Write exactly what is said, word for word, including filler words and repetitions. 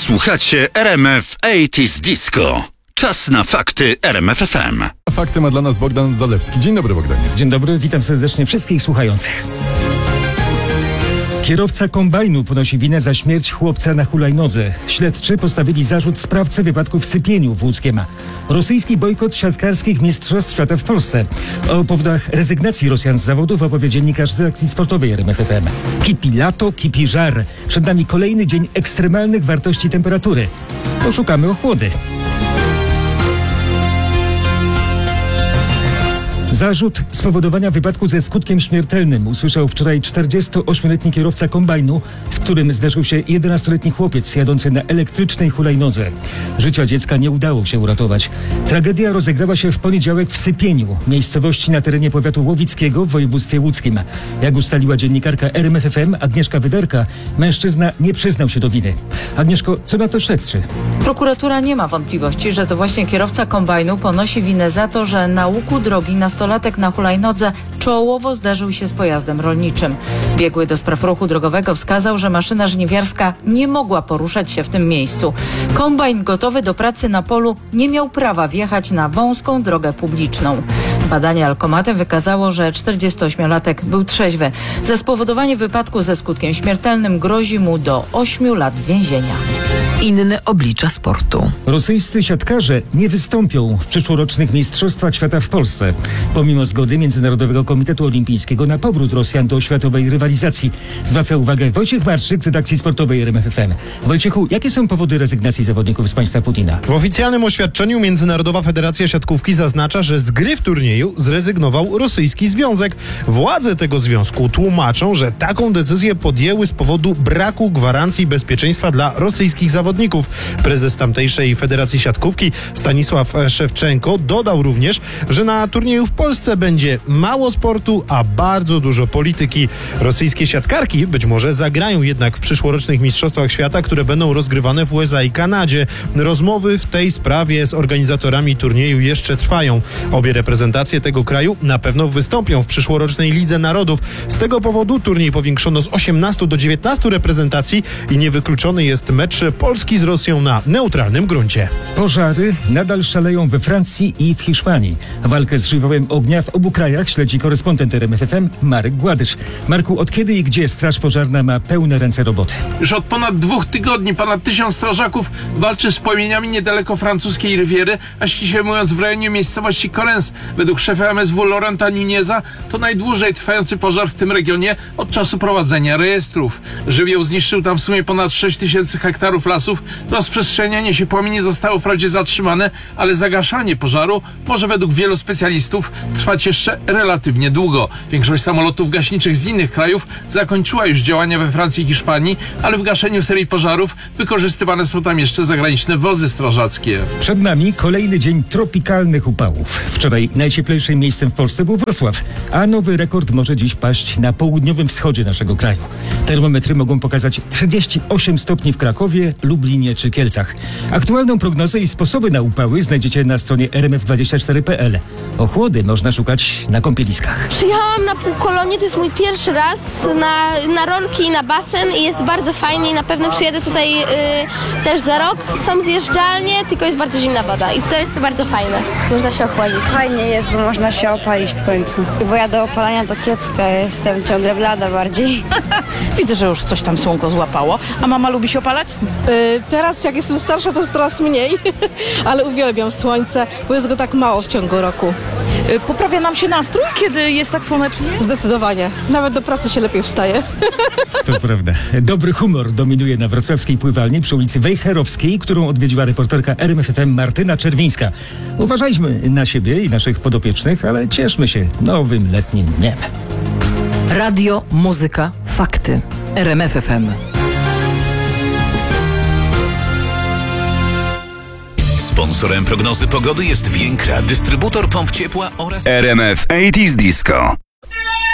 Słuchacie R M F osiemdziesiąt Disco. Czas na fakty R M F F M. Fakty ma dla nas Bogdan Zalewski. Dzień dobry, Bogdanie. Dzień dobry, witam serdecznie wszystkich słuchających. Kierowca kombajnu ponosi winę za śmierć chłopca na hulajnodze. Śledczy postawili zarzut sprawcy wypadku w Sypieniu w Łódzkiem. Rosyjski bojkot siatkarskich mistrzostw świata w Polsce. O powodach rezygnacji Rosjan z zawodów opowie dziennikarz redakcji sportowej R M F F M. Kipi lato, kipi żar. Przed nami kolejny dzień ekstremalnych wartości temperatury. Poszukamy ochłody. Zarzut spowodowania wypadku ze skutkiem śmiertelnym usłyszał wczoraj czterdziestoośmioletni kierowca kombajnu, z którym zderzył się jedenastoletni chłopiec jadący na elektrycznej hulajnodze. Życia dziecka nie udało się uratować. Tragedia rozegrała się w poniedziałek w Sypieniu, miejscowości na terenie powiatu łowickiego w województwie łódzkim. Jak ustaliła dziennikarka R M F F M Agnieszka Wyderka, mężczyzna nie przyznał się do winy. Agnieszko, co na to śledczy? Prokuratura nie ma wątpliwości, że to właśnie kierowca kombajnu ponosi winę za to, że na łuku drogi nastolatek na hulajnodze czołowo zderzył się z pojazdem rolniczym. Biegły do spraw ruchu drogowego wskazał, że maszyna żniwiarska nie mogła poruszać się w tym miejscu. Kombajn gotowy do pracy na polu nie miał prawa wjechać na wąską drogę publiczną. Badanie alkomatem wykazało, że czterdziestoośmiolatek był trzeźwy. Za spowodowanie wypadku ze skutkiem śmiertelnym grozi mu do ośmiu lat więzienia. Inne oblicza sportu. Rosyjscy siatkarze nie wystąpią w przyszłorocznych Mistrzostwach Świata w Polsce. Pomimo zgody Międzynarodowego Komitetu Olimpijskiego na powrót Rosjan do światowej rywalizacji. Zwraca uwagę Wojciech Marczyk z redakcji sportowej R M F F M. Wojciechu, jakie są powody rezygnacji zawodników z państwa Putina? W oficjalnym oświadczeniu Międzynarodowa Federacja Siatkówki zaznacza, że z gry w turnieju zrezygnował rosyjski związek. Władze tego związku tłumaczą, że taką decyzję podjęły z powodu braku gwarancji bezpieczeństwa dla rosyjskich zawodników. Prezes tamtejszej Federacji Siatkówki Stanisław Szewczenko dodał również, że na turnieju w Polsce będzie mało sportu, a bardzo dużo polityki. Rosyjskie siatkarki być może zagrają jednak w przyszłorocznych Mistrzostwach Świata, które będą rozgrywane w U S A i Kanadzie. Rozmowy w tej sprawie z organizatorami turnieju jeszcze trwają. Obie reprezentacje tego kraju na pewno wystąpią w przyszłorocznej Lidze Narodów. Z tego powodu turniej powiększono z osiemnastu do dziewiętnastu reprezentacji i niewykluczony jest mecz Polski z Rosją na neutralnym gruncie. Pożary nadal szaleją we Francji i w Hiszpanii. Walkę z żywiołem ognia w obu krajach śledzi korespondent R M F F M Marek Gładysz. Marku, od kiedy i gdzie Straż Pożarna ma pełne ręce roboty? Już od ponad dwóch tygodni ponad tysiąc strażaków walczy z płomieniami niedaleko francuskiej Rywiery, a ściśle mówiąc w rejonie miejscowości Correns. Według szefa M S W Laurenta Nuneza to najdłużej trwający pożar w tym regionie od czasu prowadzenia rejestrów. Żywioł zniszczył tam w sumie ponad sześć tysięcy hektarów lasów. Rozprzestrzenianie się płomieni zostało wprawdzie zatrzymane, ale zagaszanie pożaru może według wielu specjalistów trwać jeszcze relatywnie długo. Większość samolotów gaśniczych z innych krajów zakończyła już działania we Francji i Hiszpanii, ale w gaszeniu serii pożarów wykorzystywane są tam jeszcze zagraniczne wozy strażackie. Przed nami kolejny dzień tropikalnych upałów. Wczoraj najcieplejszym miejscem w Polsce był Wrocław, a nowy rekord może dziś paść na południowym wschodzie naszego kraju. Termometry mogą pokazać trzydzieści osiem stopni w Krakowie, Lublinie czy Kielcach. Aktualną prognozę i sposoby na upały znajdziecie na stronie R M F dwadzieścia cztery kropka P L. Ochłody można szukać na kąpieliskach. Przyjechałam na półkolonie, to jest mój pierwszy raz na, na rolki i na basen i jest bardzo fajnie i na pewno przyjadę tutaj y, też za rok. Są zjeżdżalnie, tylko jest bardzo zimna woda i to jest bardzo fajne. Można się ochłodzić. Fajnie jest, bo można się opalić w końcu. Bo ja do opalania to kiepska jestem, ciągle blada bardziej. Widzę, że już coś tam słonko złapało. A mama lubi się opalać? Yy, teraz jak jestem starsza, to jest coraz mniej, ale uwielbiam słońce, bo jest go tak mało w ciągu roku. Yy, poprawia nam się nastrój, kiedy jest tak słonecznie? Zdecydowanie. Nawet do pracy się lepiej wstaje. To prawda. Dobry humor dominuje na wrocławskiej pływalni przy ulicy Wejherowskiej, którą odwiedziła reporterka R M F F M Martyna Czerwińska. Uważajmy na siebie i naszych podopiecznych, ale cieszmy się nowym letnim dniem. Radio, muzyka, fakty. R M F F M. Sponsorem prognozy pogody jest Więkra, dystrybutor pomp ciepła oraz R M F osiemdziesiąt Disco.